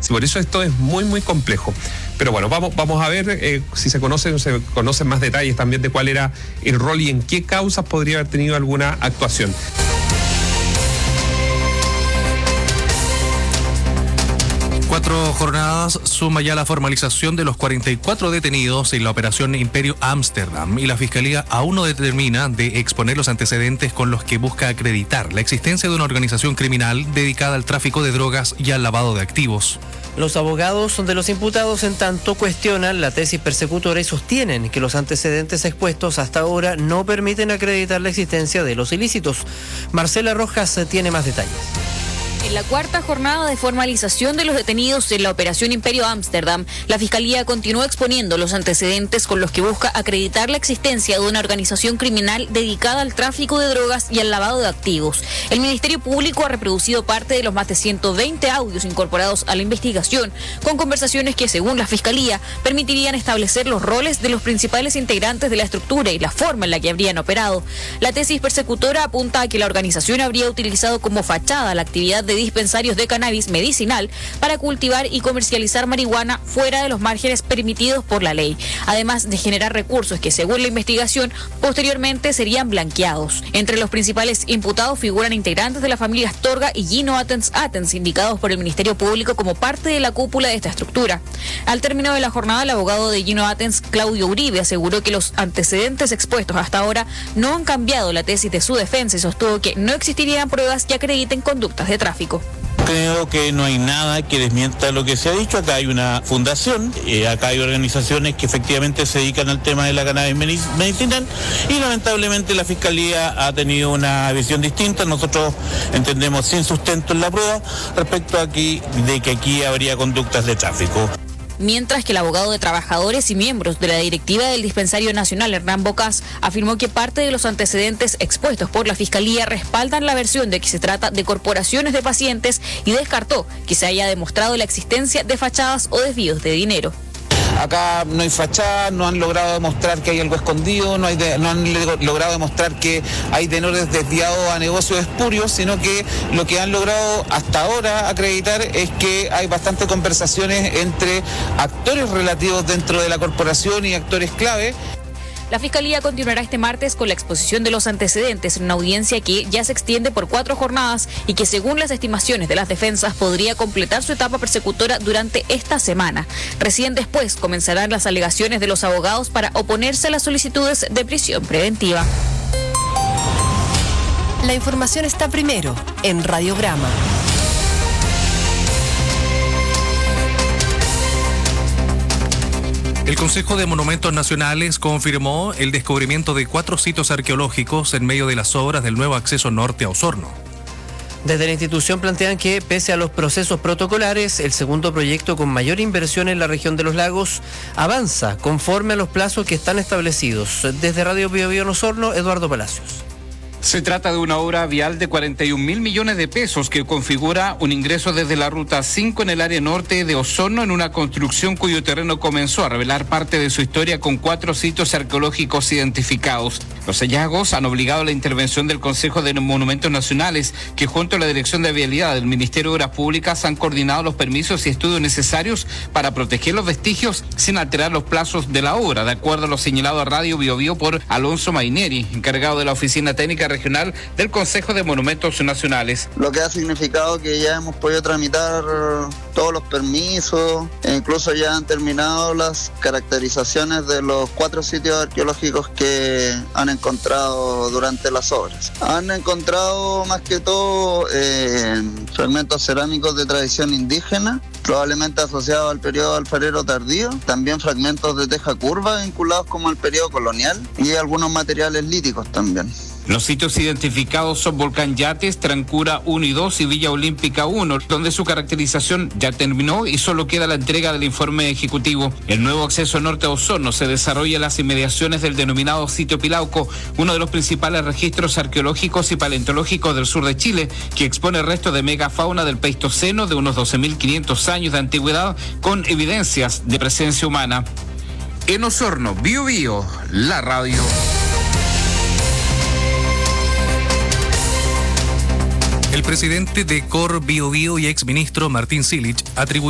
Por eso esto es muy, muy complejo. Pero bueno, vamos a ver si se conocen más detalles también de cuál era el rol y en qué causas podría haber tenido alguna actuación. Cuatro jornadas suma ya la formalización de los 44 detenidos en la operación Imperio Ámsterdam y la Fiscalía aún no determina de exponer los antecedentes con los que busca acreditar la existencia de una organización criminal dedicada al tráfico de drogas y al lavado de activos. Los abogados de los imputados, en tanto, cuestionan la tesis persecutora y sostienen que los antecedentes expuestos hasta ahora no permiten acreditar la existencia de los ilícitos. Marcela Rojas tiene más detalles. En la cuarta jornada de formalización de los detenidos en la operación Imperio Ámsterdam, la Fiscalía continuó exponiendo los antecedentes con los que busca acreditar la existencia de una organización criminal dedicada al tráfico de drogas y al lavado de activos. El Ministerio Público ha reproducido parte de los más de 120 audios incorporados a la investigación, con conversaciones que, según la Fiscalía, permitirían establecer los roles de los principales integrantes de la estructura y la forma en la que habrían operado. La tesis persecutora apunta a que la organización habría utilizado como fachada la actividad de dispensarios de cannabis medicinal para cultivar y comercializar marihuana fuera de los márgenes permitidos por la ley, además de generar recursos que, según la investigación, posteriormente serían blanqueados. Entre los principales imputados figuran integrantes de la familia Astorga y Gino Atens, indicados por el Ministerio Público como parte de la cúpula de esta estructura. Al término de la jornada, el abogado de Gino Atens, Claudio Uribe, aseguró que los antecedentes expuestos hasta ahora no han cambiado la tesis de su defensa y sostuvo que no existirían pruebas que acrediten conductas de tráfico. Creo que no hay nada que desmienta lo que se ha dicho. Acá hay una fundación, acá hay organizaciones que efectivamente se dedican al tema de la cannabis medicinal y lamentablemente la Fiscalía ha tenido una visión distinta. Nosotros entendemos sin sustento en la prueba respecto a de que aquí habría conductas de tráfico. Mientras que el abogado de trabajadores y miembros de la directiva del Dispensario Nacional, Hernán Bocas, afirmó que parte de los antecedentes expuestos por la Fiscalía respaldan la versión de que se trata de corporaciones de pacientes y descartó que se haya demostrado la existencia de fachadas o desvíos de dinero. Acá no hay fachada, no han logrado demostrar que hay algo escondido, no han logrado demostrar que hay tenores desviados a negocios espurios, sino que lo que han logrado hasta ahora acreditar es que hay bastantes conversaciones entre actores relativos dentro de la corporación y actores clave. La Fiscalía continuará este martes con la exposición de los antecedentes en una audiencia que ya se extiende por 4 jornadas y que, según las estimaciones de las defensas, podría completar su etapa persecutora durante esta semana. Recién después comenzarán las alegaciones de los abogados para oponerse a las solicitudes de prisión preventiva. La información está primero en Radiograma. El Consejo de Monumentos Nacionales confirmó el descubrimiento de 4 sitios arqueológicos en medio de las obras del nuevo acceso norte a Osorno. Desde la institución plantean que, pese a los procesos protocolares, el segundo proyecto con mayor inversión en la región de los lagos avanza conforme a los plazos que están establecidos. Desde Radio Bio Bio en Osorno, Eduardo Palacios. Se trata de una obra vial de 41.000 millones de pesos que configura un ingreso desde la Ruta 5 en el área norte de Osorno en una construcción cuyo terreno comenzó a revelar parte de su historia con 4 sitios arqueológicos identificados. Los hallazgos han obligado a la intervención del Consejo de Monumentos Nacionales, que junto a la Dirección de Vialidad del Ministerio de Obras Públicas han coordinado los permisos y estudios necesarios para proteger los vestigios sin alterar los plazos de la obra, de acuerdo a lo señalado a Radio Bio Bio por Alonso Maineri, encargado de la Oficina Técnica Regional del Consejo de Monumentos Nacionales. Lo que ha significado que ya hemos podido tramitar todos los permisos e incluso ya han terminado las caracterizaciones de los 4 sitios arqueológicos que han encontrado durante las obras. Han encontrado más que todo fragmentos cerámicos de tradición indígena, probablemente asociados al periodo alfarero tardío, también fragmentos de teja curva vinculados como al periodo colonial y algunos materiales líticos también. Los sitios identificados son Volcán Yates, Trancura 1 y 2 y Villa Olímpica 1, donde su caracterización ya terminó y solo queda la entrega del informe ejecutivo. El nuevo acceso norte a Osorno se desarrolla en las inmediaciones del denominado sitio Pilauco, uno de los principales registros arqueológicos y paleontológicos del sur de Chile, que expone restos de megafauna del Pleistoceno de unos 12.500 años de antigüedad con evidencias de presencia humana. En Osorno, Bio Bio, la radio. El presidente de Cor Bio Bio y exministro Martín Silich atribuyó